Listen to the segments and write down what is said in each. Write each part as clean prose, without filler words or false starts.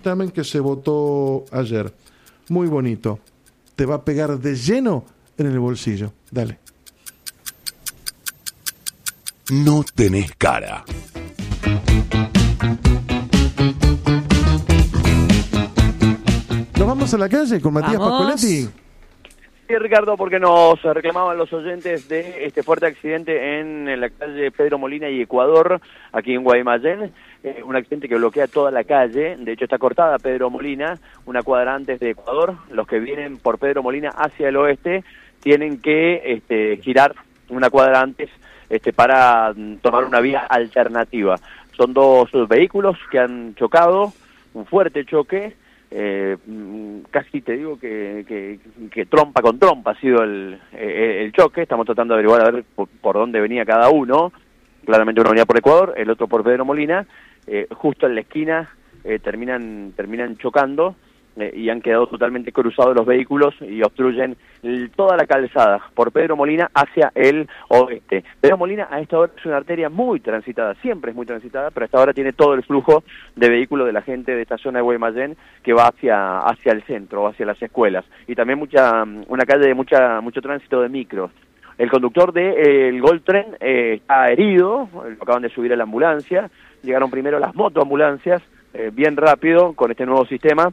dictamen que se votó ayer. Muy bonito. Te va a pegar de lleno en el bolsillo. Dale. No tenés cara. Nos vamos a la calle con Matías Pascoletti. Sí, Ricardo, porque nos reclamaban los oyentes de este fuerte accidente en la calle Pedro Molina y Ecuador, aquí en Guaymallén. Un accidente que bloquea toda la calle. De hecho, está cortada Pedro Molina, una cuadra antes de Ecuador. Los que vienen por Pedro Molina hacia el oeste tienen que girar una cuadra antes para tomar una vía alternativa. Son dos vehículos que han chocado, un fuerte choque. Casi te digo que trompa con trompa ha sido el choque. Estamos tratando de averiguar a ver por dónde venía cada uno. Claramente uno venía por Ecuador, el otro por Pedro Molina. Justo en la esquina terminan chocando y han quedado totalmente cruzados los vehículos y obstruyen toda la calzada por Pedro Molina hacia el oeste. Pedro Molina a esta hora es una arteria muy transitada, siempre es muy transitada, pero a esta hora tiene todo el flujo de vehículos de la gente de esta zona de Guaymallén que va hacia el centro, hacia las escuelas, y también una calle de mucho tránsito de micros. El conductor del Gol Tren está herido, lo acaban de subir a la ambulancia. Llegaron primero las motoambulancias, bien rápido, con este nuevo sistema,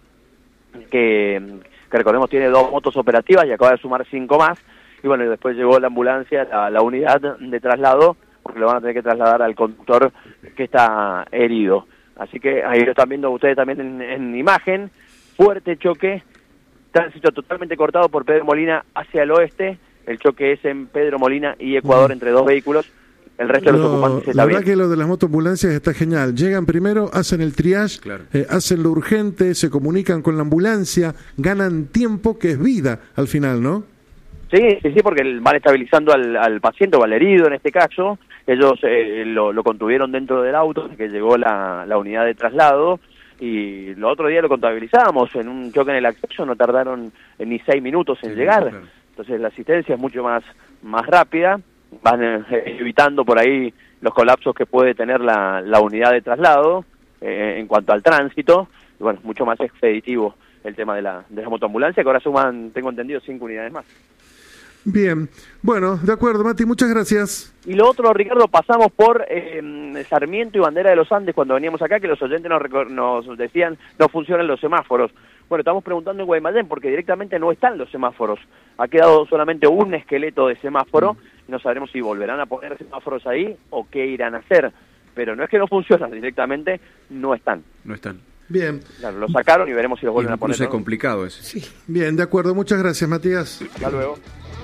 que recordemos tiene 2 motos operativas y acaba de sumar 5 más. Y bueno, después llegó la ambulancia, la unidad de traslado, porque lo van a tener que trasladar al conductor que está herido. Así que ahí lo están viendo ustedes también en imagen. Fuerte choque, tránsito totalmente cortado por Pedro Molina hacia el oeste. El choque es en Pedro Molina y Ecuador entre 2 vehículos. El resto de los ocupantes está la bien. verdad que lo de las motoambulancias está genial. Llegan primero, hacen el triage, claro. Hacen lo urgente, se comunican con la ambulancia, ganan tiempo, que es vida al final, ¿no? Sí, porque van estabilizando al paciente o al herido en este caso. Ellos lo contuvieron dentro del auto, que llegó la unidad de traslado, y el otro día lo contabilizamos. En un choque en el acceso no tardaron ni 6 minutos en llegar. Claro. Entonces la asistencia es mucho más rápida. Van evitando por ahí los colapsos que puede tener la unidad de traslado en cuanto al tránsito. Y bueno, mucho más expeditivo el tema de la motoambulancia, que ahora suman, tengo entendido, 5 unidades más. Bien, bueno, de acuerdo, Mati, muchas gracias. Y lo otro, Ricardo, pasamos por Sarmiento y Bandera de los Andes cuando veníamos acá, que los oyentes nos decían no funcionan los semáforos. Bueno, estamos preguntando en Guaymallén porque directamente no están los semáforos. Ha quedado solamente un esqueleto de semáforo y no sabremos si volverán a poner semáforos ahí o qué irán a hacer. Pero no es que no funcionan, directamente no están. No están. Bien. Claro, lo sacaron y veremos si los vuelven a poner. Es complicado eso. Sí. Bien, de acuerdo, muchas gracias, Matías. Hasta luego.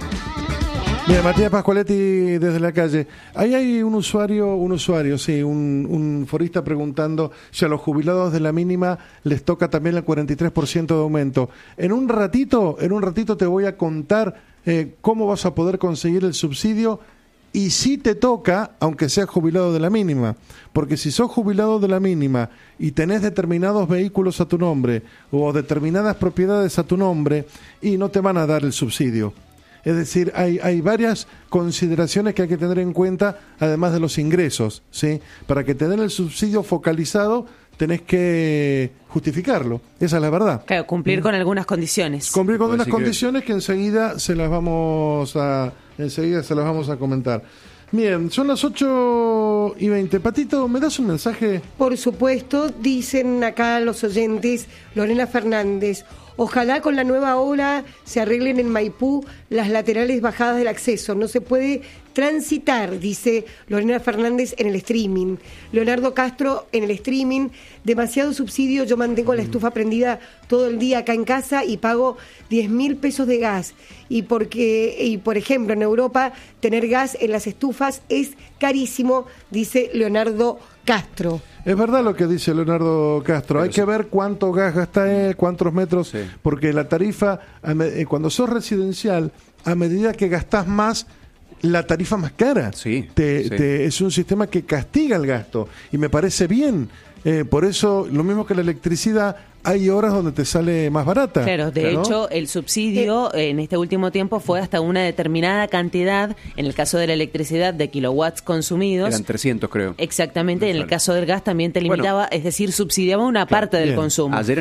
Bien, Matías Pascoletti desde la calle. Ahí hay un usuario, sí, un forista preguntando si a los jubilados de la mínima les toca también el 43% de aumento. En un ratito te voy a contar cómo vas a poder conseguir el subsidio y si te toca, aunque seas jubilado de la mínima. Porque si sos jubilado de la mínima y tenés determinados vehículos a tu nombre o determinadas propiedades a tu nombre, y no te van a dar el subsidio. Es decir, hay varias consideraciones que hay que tener en cuenta, además de los ingresos, ¿sí? Para que te den el subsidio focalizado, tenés que justificarlo. Esa es la verdad. Claro, cumplir con algunas condiciones. Cumplir con unas condiciones que enseguida se las vamos a comentar. Bien, son las 8:20. Patito, ¿me das un mensaje? Por supuesto, dicen acá los oyentes, Lorena Fernández, ojalá con la nueva obra se arreglen en Maipú las laterales bajadas del acceso. No se puede transitar, dice Lorena Fernández en el streaming. Leonardo Castro en el streaming, demasiado subsidio, yo mantengo la estufa prendida todo el día acá en casa y pago 10.000 pesos de gas. Y por ejemplo, en Europa tener gas en las estufas es carísimo, dice Leonardo Castro. Es verdad lo que dice Leonardo Castro. Pero hay que ver cuánto gas gasta él, cuántos metros, porque la tarifa, cuando sos residencial, a medida que gastás más, la tarifa más cara. Es un sistema que castiga el gasto y me parece bien. Por eso, lo mismo que la electricidad, hay horas donde te sale más barata. Claro, de hecho, el subsidio en este último tiempo fue hasta una determinada cantidad, en el caso de la electricidad, de kilowatts consumidos. Eran 300, creo. Exactamente, en el caso del gas también te limitaba, es decir, subsidiaba una parte del consumo. Ayer